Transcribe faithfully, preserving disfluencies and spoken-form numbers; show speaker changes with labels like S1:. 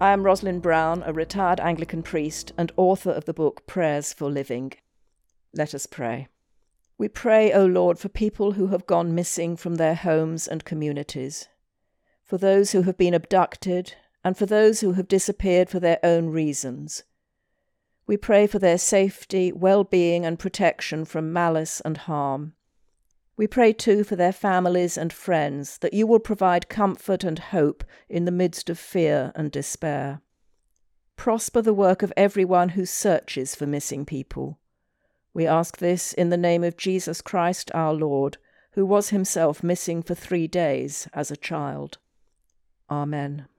S1: I am Rosalind Brown, a retired Anglican priest and author of the book Prayers for Living. Let us pray. We pray, O Lord, for people who have gone missing from their homes and communities, for those who have been abducted, and for those who have disappeared for their own reasons. We pray for their safety, well-being and protection from malice and harm. We pray too for their families and friends, that you will provide comfort and hope in the midst of fear and despair. Prosper the work of everyone who searches for missing people. We ask this in the name of Jesus Christ our Lord, who was himself missing for three days as a child. Amen.